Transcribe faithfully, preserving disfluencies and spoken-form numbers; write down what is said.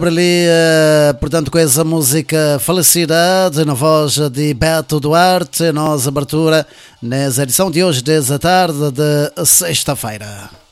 Por ali, uh, portanto, com essa música Felicidade, na voz de Beto Duarte, a nossa abertura nessa edição de hoje, dez da tarde de sexta-feira.